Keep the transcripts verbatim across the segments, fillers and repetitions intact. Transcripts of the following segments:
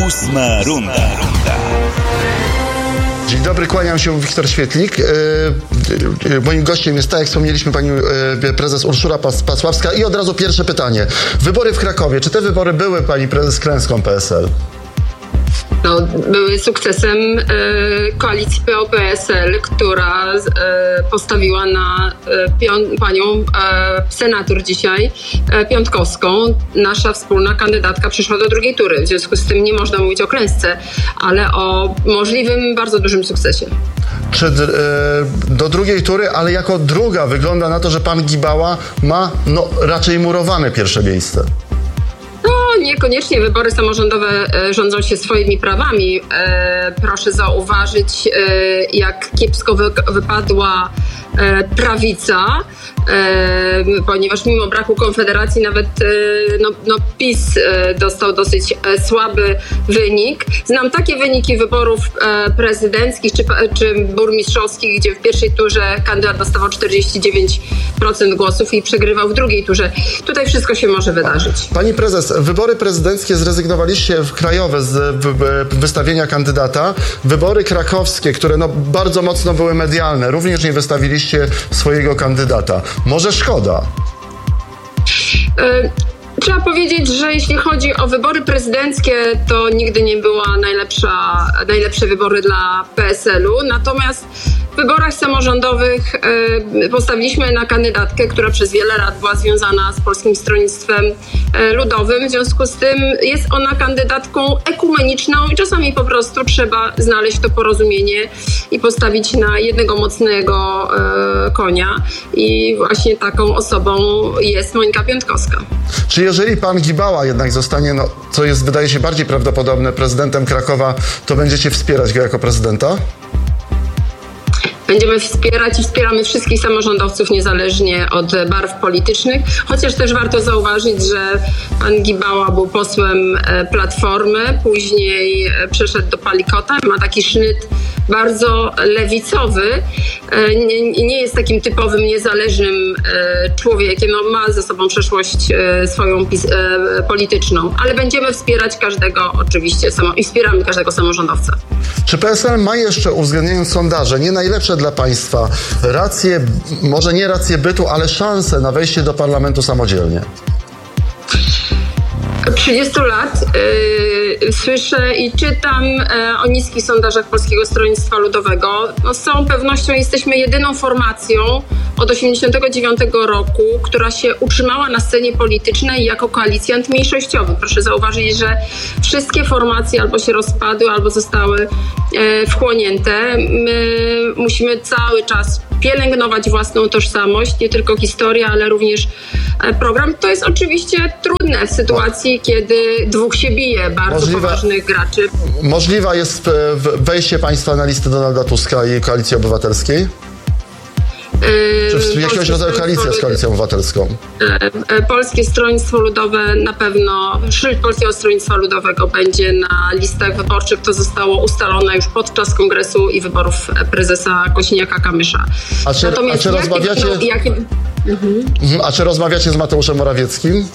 Ósma runda. Dzień dobry, kłaniam się, Wiktor Świetlik. Moim gościem jest, tak jak wspomnieliśmy, pani prezes Urszula Pasławska. I od razu pierwsze pytanie. Wybory w Krakowie. Czy te wybory były, pani prezes, klęską P S L? No, były sukcesem e, koalicji P O P S L, która e, postawiła na e, pią- panią e, senator dzisiaj e, Piontkowską. Nasza wspólna kandydatka przeszła do drugiej tury. W związku z tym nie można mówić o klęsce, ale o możliwym, bardzo dużym sukcesie. Czy e, do drugiej tury, ale jako druga wygląda na to, że pan Gibała ma no, raczej murowane pierwsze miejsce? No, niekoniecznie wybory samorządowe e, rządzą się swoimi prawami. E, proszę zauważyć, e, jak kiepsko wy, wypadła e, prawica, e, ponieważ mimo braku Konfederacji nawet e, no, no PiS e, dostał dosyć e, słaby wynik. Znam takie wyniki wyborów e, prezydenckich czy, czy burmistrzowskich, gdzie w pierwszej turze kandydat dostawał czterdzieści dziewięć procent głosów i przegrywał w drugiej turze. Tutaj wszystko się może wydarzyć. Pani prezes, wybory prezydenckie zrezygnowaliście w krajowe z wystawienia kandydata. Wybory krakowskie, które no bardzo mocno były medialne, również nie wystawiliście swojego kandydata. Może szkoda? Y- Trzeba powiedzieć, że jeśli chodzi o wybory prezydenckie, to nigdy nie była najlepsza, najlepsze wybory dla P S L-u. Natomiast w wyborach samorządowych y, postawiliśmy na kandydatkę, która przez wiele lat była związana z Polskim Stronnictwem y, Ludowym. W związku z tym jest ona kandydatką ekumeniczną i czasami po prostu trzeba znaleźć to porozumienie i postawić na jednego mocnego y, konia. I właśnie taką osobą jest Monika Piontkowska. Czy jeżeli pan Gibała jednak zostanie, no, co jest, wydaje się, bardziej prawdopodobne, prezydentem Krakowa, to będziecie wspierać go jako prezydenta? Będziemy wspierać i wspieramy wszystkich samorządowców niezależnie od barw politycznych, chociaż też warto zauważyć, że pan Gibała był posłem Platformy, później przeszedł do Palikota, ma taki sznyt bardzo lewicowy, nie, nie jest takim typowym niezależnym człowiekiem, no, ma ze sobą przeszłość swoją polityczną, ale będziemy wspierać każdego oczywiście i wspieramy każdego samorządowca. Czy P S L ma jeszcze, uwzględniając sondaże, nie najlepsze dla państwa racje, może nie racje bytu, ale szanse na wejście do parlamentu samodzielnie? Od trzydziestu lat yy, słyszę i czytam yy, o niskich sondażach Polskiego Stronnictwa Ludowego. No, z całą pewnością jesteśmy jedyną formacją od osiemdziesiątego dziewiątego roku, która się utrzymała na scenie politycznej jako koalicjant mniejszościowy. Proszę zauważyć, że wszystkie formacje albo się rozpadły, albo zostały yy, wchłonięte. My musimy cały czas pielęgnować własną tożsamość, nie tylko historię, ale również program. To jest oczywiście trudne w sytuacji, kiedy dwóch się bije, bardzo Możliwe, poważnych graczy. Możliwe jest wejście państwa na listę Donalda Tuska i Koalicji Obywatelskiej? Czy w jakiegoś rodzaju koalicja z Koalicją Obywatelską? Polskie Stronnictwo Ludowe na pewno, szyld Polskiego Stronnictwa Ludowego będzie na listach wyborczych. To zostało ustalone już podczas kongresu i wyborów prezesa Kosiniaka-Kamysza. A czy, a czy rozmawiacie... Jakie, jakie... Mhm. A czy rozmawiacie z Mateuszem Morawieckim?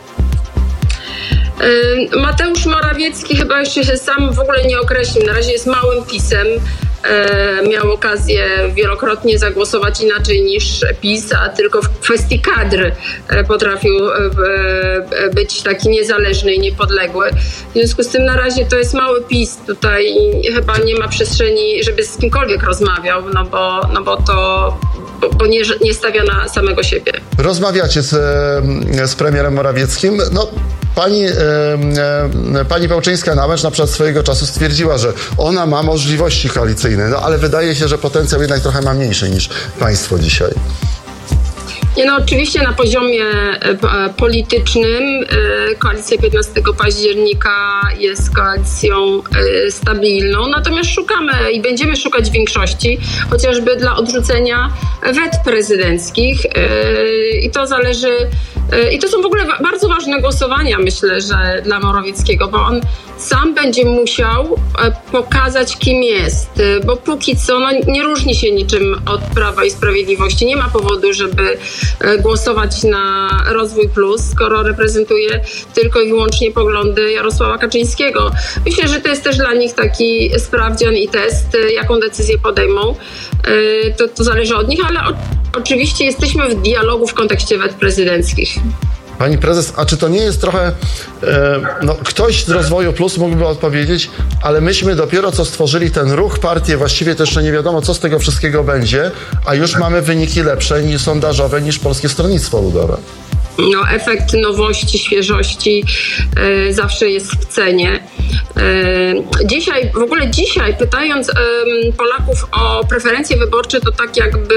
Mateusz Morawiecki chyba jeszcze się sam w ogóle nie określił. Na razie jest małym PiS-em. Miał okazję wielokrotnie zagłosować inaczej niż PiS, a tylko w kwestii kadr potrafił być taki niezależny i niepodległy. W związku z tym na razie to jest mały PiS. Tutaj chyba nie ma przestrzeni, żeby z kimkolwiek rozmawiał, no bo, no bo to bo, bo nie, nie stawia na samego siebie. Rozmawiacie z, z premierem Morawieckim. No, Pani, e, e, pani Pełczyńska-Namęcz na przykład swojego czasu stwierdziła, że ona ma możliwości koalicyjne, no ale wydaje się, że potencjał jednak trochę ma mniejszy niż państwo dzisiaj. Nie, no oczywiście na poziomie politycznym koalicja piętnastego października jest koalicją stabilną, natomiast szukamy i będziemy szukać większości, chociażby dla odrzucenia wet prezydenckich i to zależy I to są w ogóle bardzo ważne głosowania, myślę, że dla Morawieckiego, bo on sam będzie musiał pokazać, kim jest, bo póki co no, nie różni się niczym od Prawa i Sprawiedliwości. Nie ma powodu, żeby głosować na Rozwój Plus, skoro reprezentuje tylko i wyłącznie poglądy Jarosława Kaczyńskiego. Myślę, że to jest też dla nich taki sprawdzian i test, jaką decyzję podejmą. To, to zależy od nich, ale o, oczywiście jesteśmy w dialogu w kontekście wet prezydenckich. Pani prezes, a czy to nie jest trochę, e, no ktoś z Rozwoju Plus mógłby odpowiedzieć, ale myśmy dopiero co stworzyli ten ruch, partię, właściwie to jeszcze nie wiadomo, co z tego wszystkiego będzie, a już mamy wyniki lepsze niż sondażowe, niż Polskie Stronnictwo Ludowe. No, efekt nowości, świeżości e, zawsze jest w cenie. E, dzisiaj, w ogóle dzisiaj pytając e, Polaków o preferencje wyborcze, to tak jakby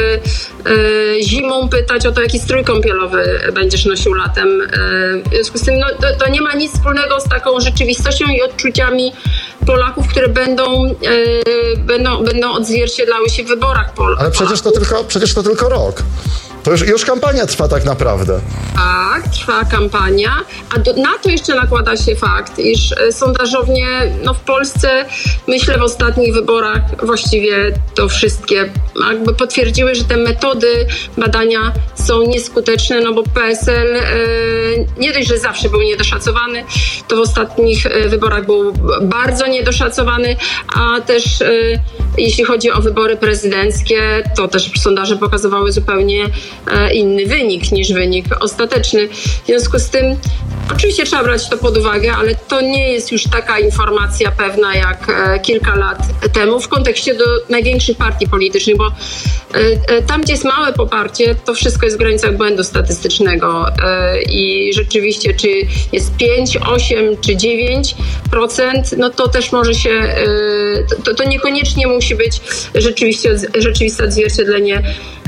e, zimą pytać o to, jaki strój kąpielowy będziesz nosił latem. E, w związku z tym no, to, to nie ma nic wspólnego z taką rzeczywistością i odczuciami Polaków, które będą, e, będą, będą odzwierciedlały się w wyborach Pol- Ale przecież to tylko, przecież to tylko rok. To już, już kampania trwa tak naprawdę. Tak, trwa kampania, a do, na to jeszcze nakłada się fakt, iż sondażownie no w Polsce, myślę w ostatnich wyborach właściwie to wszystkie jakby potwierdziły, że te metody badania są nieskuteczne, no bo P S L e, nie dość, że zawsze był niedoszacowany, to w ostatnich e, wyborach był bardzo niedoszacowany, a też e, jeśli chodzi o wybory prezydenckie, to też sondaże pokazywały zupełnie inny wynik niż wynik ostateczny. W związku z tym oczywiście trzeba brać to pod uwagę, ale to nie jest już taka informacja pewna jak kilka lat temu w kontekście do największych partii politycznych, bo tam, gdzie jest małe poparcie, to wszystko jest w granicach błędu statystycznego i rzeczywiście czy jest pięć, osiem czy dziewięć procent, no to też może się, to, to niekoniecznie musi być rzeczywiście, rzeczywiste odzwierciedlenie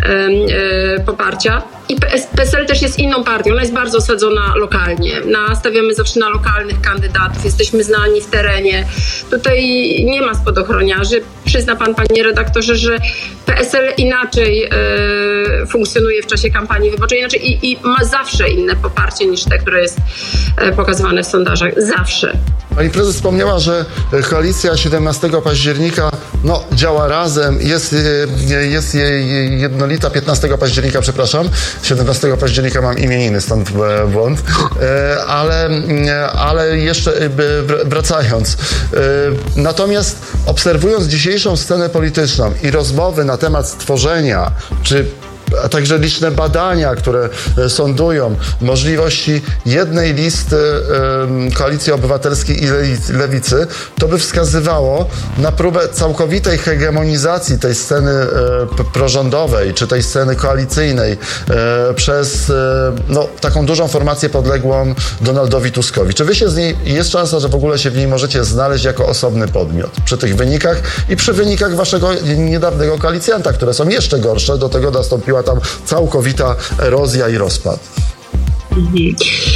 poparcia. I P S L też jest inną partią, ona jest bardzo osadzona lokalnie. Nastawiamy zawsze na lokalnych kandydatów, jesteśmy znani w terenie. Tutaj nie ma spadochroniarzy. Przyzna pan, panie redaktorze, że P S L inaczej e, funkcjonuje w czasie kampanii wyborczej inaczej i, i ma zawsze inne poparcie niż te, które jest e, pokazywane w sondażach. Zawsze. Pani prezes wspomniała, że koalicja siedemnastego października no, działa razem, jest, jest jej jednolita, piętnastego października, przepraszam, siedemnastego października mam imieniny, stąd błąd, ale, ale jeszcze wracając, natomiast obserwując dzisiejszą scenę polityczną i rozmowy na temat stworzenia, czy a także liczne badania, które sądują możliwości jednej listy y, Koalicji Obywatelskiej i Lewicy, to by wskazywało na próbę całkowitej hegemonizacji tej sceny y, prorządowej, czy tej sceny koalicyjnej y, przez y, no, taką dużą formację podległą Donaldowi Tuskowi. Czy wy się z niej, jest szansa, że w ogóle się w niej możecie znaleźć jako osobny podmiot przy tych wynikach i przy wynikach waszego niedawnego koalicjanta, które są jeszcze gorsze, do tego nastąpiła tam całkowita erozja i rozpad. Mhm.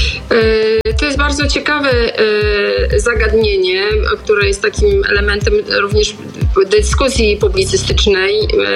To jest bardzo ciekawe zagadnienie, które jest takim elementem również dyskusji publicystycznej.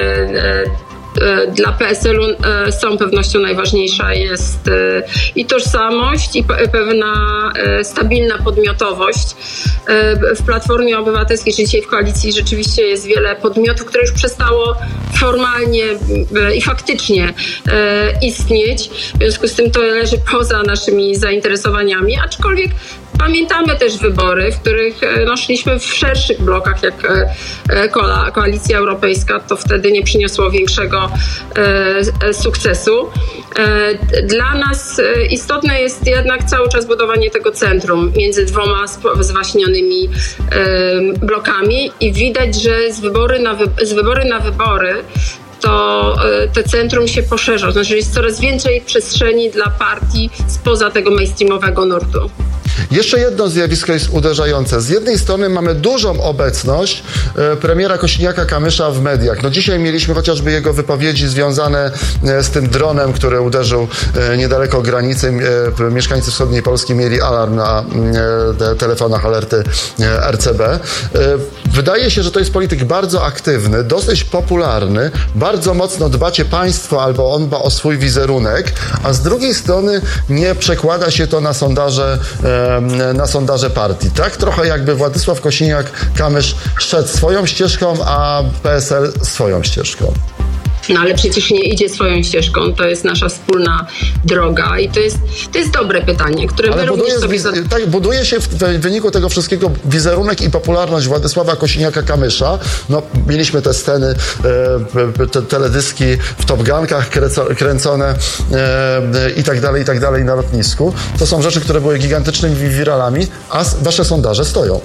Dla P S L-u z całą pewnością najważniejsza jest i tożsamość, i pewna stabilna podmiotowość. W Platformie Obywatelskiej, czy dzisiaj w koalicji, rzeczywiście jest wiele podmiotów, które już przestało formalnie i faktycznie istnieć. W związku z tym to leży poza naszymi zainteresowaniami, aczkolwiek pamiętamy też wybory, w których no, szliśmy w szerszych blokach jak ko- Koalicja Europejska. To wtedy nie przyniosło większego e, sukcesu. E, dla nas istotne jest jednak cały czas budowanie tego centrum między dwoma zwaśnionymi e, blokami i widać, że z, wybory na wy- z wybory na wybory to te centrum się poszerza. Znaczy jest coraz więcej przestrzeni dla partii spoza tego mainstreamowego nurtu. Jeszcze jedno zjawisko jest uderzające. Z jednej strony mamy dużą obecność e, premiera Kosiniaka-Kamysza w mediach. No dzisiaj mieliśmy chociażby jego wypowiedzi związane e, z tym dronem, który uderzył e, niedaleko granicy. E, mieszkańcy wschodniej Polski mieli alarm na e, telefonach alerty e, R C B. E, wydaje się, że to jest polityk bardzo aktywny, dosyć popularny, bardzo mocno dbacie państwo albo on dba o swój wizerunek, a z drugiej strony nie przekłada się to na sondaże e, na sondaże partii. Tak trochę jakby Władysław Kosiniak-Kamysz szedł swoją ścieżką, a P S L swoją ścieżką. No ale przecież nie idzie swoją ścieżką, to jest nasza wspólna droga i to jest, to jest dobre pytanie, które ale my buduje, również sobie... tak, buduje się w wyniku tego wszystkiego wizerunek i popularność Władysława Kosiniaka-Kamysza. No, mieliśmy te sceny, e, te teledyski w Top Gunkach kręcone e, i tak dalej, i tak dalej na lotnisku. To są rzeczy, które były gigantycznymi wiralami, a wasze sondaże stoją.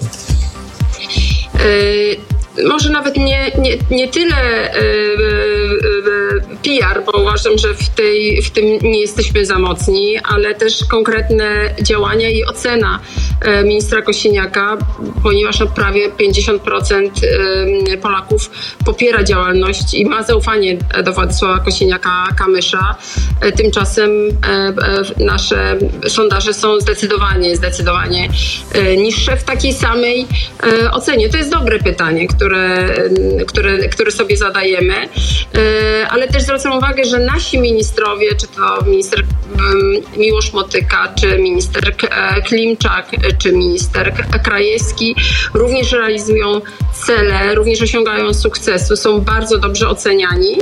Y Może nawet nie, nie, nie tyle yy, P R, bo uważam, że w, tej, w tym nie jesteśmy za mocni, ale też konkretne działania i ocena yy, ministra Kosiniaka, ponieważ no, prawie pięćdziesiąt procent yy, Polaków popiera działalność i ma zaufanie do Władysława Kosiniaka-Kamysza. Yy, tymczasem yy, yy, nasze sondaże są zdecydowanie, zdecydowanie yy, niższe w takiej samej yy, ocenie. To jest dobre pytanie, Które, które, które sobie zadajemy, ale też zwracam uwagę, że nasi ministrowie, czy to minister Miłosz Motyka, czy minister Klimczak, czy minister Krajewski również realizują cele, również osiągają sukcesu, są bardzo dobrze oceniani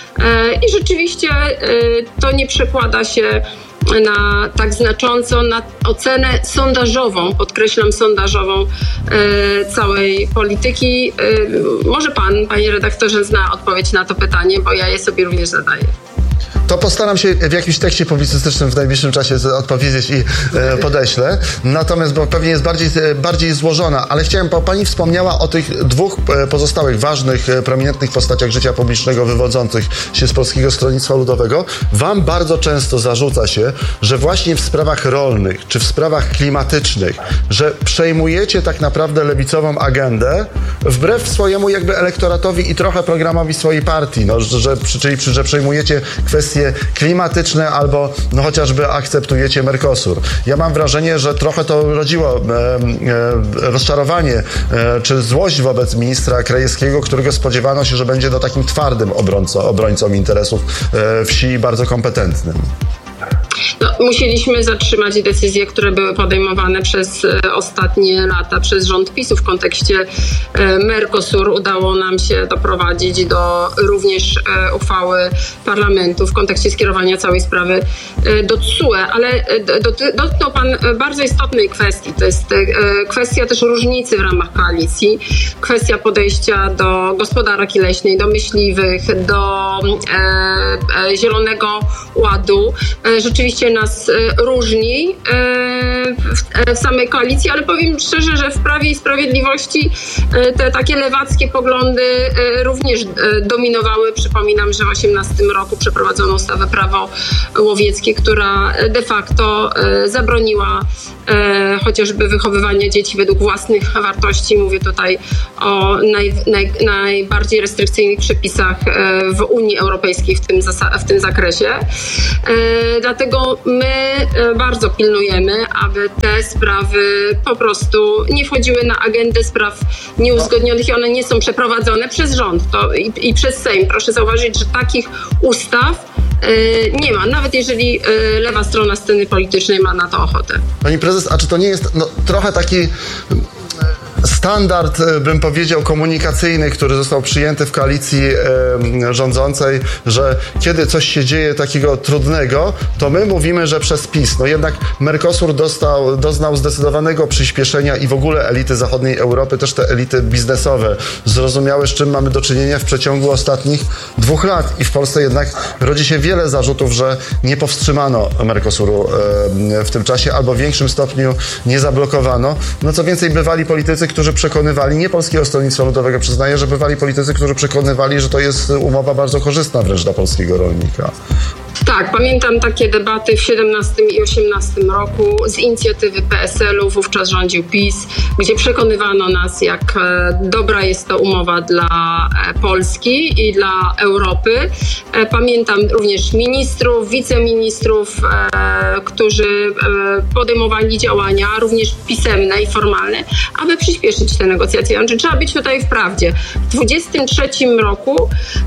i rzeczywiście to nie przekłada się na tak znacząco na ocenę sondażową, podkreślam sondażową e, całej polityki. E, może pan, panie redaktorze, zna odpowiedź na to pytanie, bo ja je sobie również zadaję. To postaram się w jakimś tekście publicystycznym w najbliższym czasie odpowiedzieć i e, podeślę. Natomiast, bo pewnie jest bardziej, bardziej złożona, ale chciałem, bo pani wspomniała o tych dwóch pozostałych ważnych, prominentnych postaciach życia publicznego wywodzących się z Polskiego Stronnictwa Ludowego. Wam bardzo często zarzuca się, że właśnie w sprawach rolnych, czy w sprawach klimatycznych, że przejmujecie tak naprawdę lewicową agendę wbrew swojemu jakby elektoratowi i trochę programowi swojej partii, no, że, że, czyli że przejmujecie kwestie klimatyczne albo no, chociażby akceptujecie Mercosur. Ja mam wrażenie, że trochę to rodziło e, e, rozczarowanie e, czy złość wobec ministra Krajewskiego, którego spodziewano się, że będzie no, takim twardym obrońcą, obrońcą interesów e, wsi i bardzo kompetentnym. No, musieliśmy zatrzymać decyzje, które były podejmowane przez e, ostatnie lata przez rząd PiSu w kontekście e, Mercosur. Udało nam się doprowadzić do również e, uchwały parlamentu w kontekście skierowania całej sprawy e, do T S U E, ale e, do, dotknął pan bardzo istotnej kwestii. To jest e, kwestia też różnicy w ramach koalicji, kwestia podejścia do gospodarki leśnej, do myśliwych, do e, e, Zielonego Ładu. E, rzeczywiście nas różni w samej koalicji, ale powiem szczerze, że w Prawie i Sprawiedliwości te takie lewackie poglądy również dominowały. Przypominam, że w osiemnastym roku przeprowadzono ustawę Prawo łowieckie, która de facto zabroniła chociażby wychowywania dzieci według własnych wartości. Mówię tutaj o naj, naj, najbardziej restrykcyjnych przepisach w Unii Europejskiej w tym, w tym zakresie. Dlatego my bardzo pilnujemy, aby te sprawy po prostu nie wchodziły na agendę spraw nieuzgodnionych i one nie są przeprowadzone przez rząd to i, i przez Sejm. Proszę zauważyć, że takich ustaw nie ma, nawet jeżeli lewa strona sceny politycznej ma na to ochotę. Pani prezes, a czy to nie jest no, trochę taki standard, bym powiedział, komunikacyjny, który został przyjęty w koalicji e, rządzącej, że kiedy coś się dzieje takiego trudnego, to my mówimy, że przez PiS. No jednak Mercosur dostał, doznał zdecydowanego przyspieszenia i w ogóle elity zachodniej Europy, też te elity biznesowe, zrozumiały, z czym mamy do czynienia w przeciągu ostatnich dwóch lat. I w Polsce jednak rodzi się wiele zarzutów, że nie powstrzymano Mercosuru e, w tym czasie albo w większym stopniu nie zablokowano. No co więcej, bywali politycy, którzy którzy przekonywali, nie Polskiego Stronnictwa Ludowego, przyznaję, że bywali politycy, którzy przekonywali, że to jest umowa bardzo korzystna wręcz dla polskiego rolnika. Tak, pamiętam takie debaty w siedemnastym i osiemnastym roku z inicjatywy P S L u, wówczas rządził PiS, gdzie przekonywano nas, jak dobra jest to umowa dla Polski i dla Europy. Pamiętam również ministrów, wiceministrów, którzy podejmowali działania, również pisemne i formalne, aby przyspieszyć te negocjacje. Znaczy, trzeba być tutaj w prawdzie. W dwudziestym trzecim roku,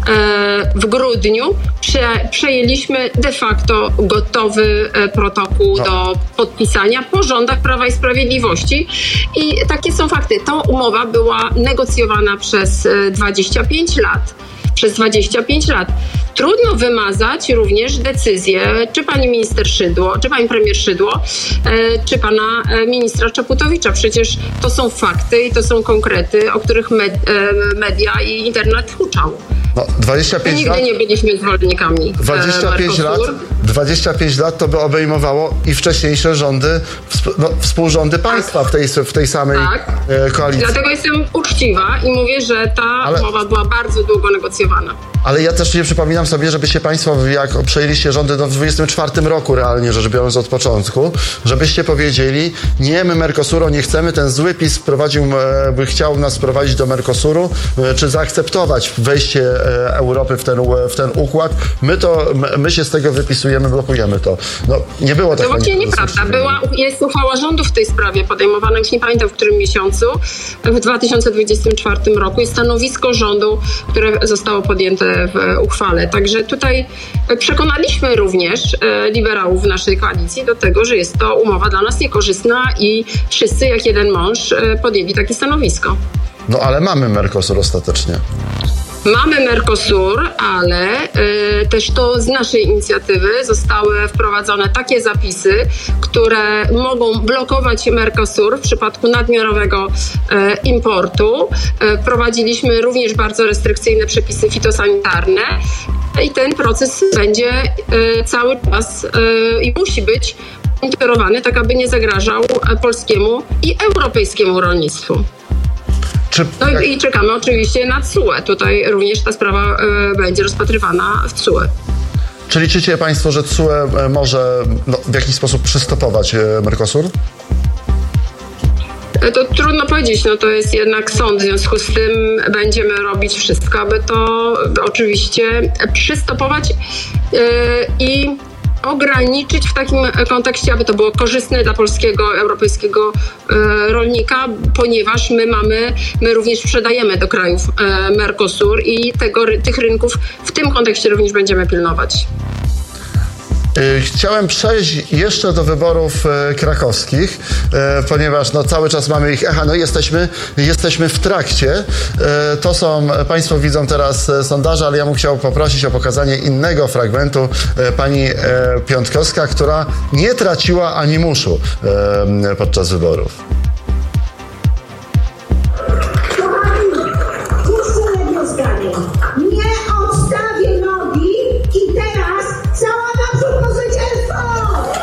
w grudniu, przejęliśmy de facto gotowy protokół no. do podpisania po rządach Prawa i Sprawiedliwości. I takie są fakty. Ta umowa była negocjowana przez dwadzieścia pięć lat. Przez dwadzieścia pięć lat. Trudno wymazać również decyzję, czy pani minister Szydło, czy pani premier Szydło, czy pana ministra Czaputowicza. Przecież to są fakty i to są konkrety, o których media i internet huczał. No, dwadzieścia pięć nigdy lat, nie byliśmy zwolennikami dwadzieścia pięć lat, dwadzieścia pięć lat to by obejmowało i wcześniejsze rządy, no, współrządy państwa tak. w, tej, w tej samej tak. koalicji. Dlatego jestem uczciwa i mówię, że ta Ale... umowa była bardzo długo negocjowana. Ale ja też nie przypominam sobie, żebyście państwo, jak przejęliście rządy no, w dwudziestym czwartym roku realnie rzecz biorąc od początku, żebyście powiedzieli, nie, my Mercosuru nie chcemy, ten zły PiS wprowadził, by chciał nas wprowadzić do Mercosuru, czy zaakceptować wejście Europy w ten, w ten układ. My to, my się z tego wypisujemy, blokujemy to. No, nie było tak. To właśnie nieprawda. Była, jest uchwała rządu w tej sprawie podejmowana, już nie pamiętam w którym miesiącu, w dwa tysiące dwudziestym czwartym roku i stanowisko rządu, które zostało podjęte w uchwale. Także tutaj przekonaliśmy również liberałów w naszej koalicji do tego, że jest to umowa dla nas niekorzystna i wszyscy jak jeden mąż podjęli takie stanowisko. No ale mamy Mercosur ostatecznie. Mamy Mercosur, ale y, też to z naszej inicjatywy zostały wprowadzone takie zapisy, które mogą blokować Mercosur w przypadku nadmiarowego y, importu. Y, wprowadziliśmy również bardzo restrykcyjne przepisy fitosanitarne i ten proces będzie y, cały czas y, i musi być monitorowany, tak aby nie zagrażał polskiemu i europejskiemu rolnictwu. No i, i czekamy oczywiście na C U E. Tutaj również ta sprawa y, będzie rozpatrywana w C U E. Czy liczycie państwo, że C U E może no, w jakiś sposób przystopować Mercosur? To trudno powiedzieć, no to jest jednak sąd, w związku z tym będziemy robić wszystko, aby to oczywiście przystopować yy, i ograniczyć w takim kontekście, aby to było korzystne dla polskiego, europejskiego e, rolnika, ponieważ my mamy, my również sprzedajemy do krajów e, Mercosur i tego, tych rynków w tym kontekście również będziemy pilnować. Chciałem przejść jeszcze do wyborów krakowskich, ponieważ no, cały czas mamy ich echa, no jesteśmy, jesteśmy w trakcie. To są, państwo widzą teraz sondaże, ale ja bym chciał poprosić o pokazanie innego fragmentu pani Piątkowska, która nie traciła animuszu podczas wyborów.